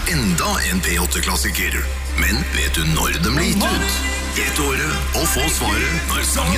enda en P8-klassiker. Men vet du når den ble gitt ut? Gjett året og få svaret når sangen